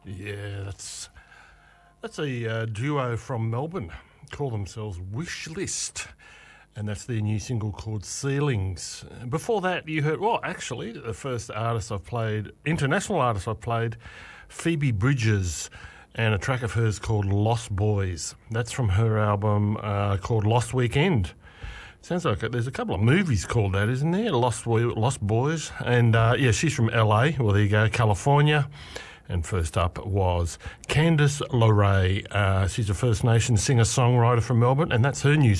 Yeah, that's a duo from Melbourne. Call themselves Wish List, and that's their new single called Ceilings. Before that, you heard, well, actually, the first artist I've played, international artist I've played, Phoebe Bridgers, and a track of hers called Lost Boys. That's from her album called Lost Weekend. Sounds like there's a couple of movies called that, isn't there? Lost Boys. And yeah, she's from LA. Well, there you go, California. And first up was Candice LeRae. She's a First Nations singer-songwriter from Melbourne, and that's her new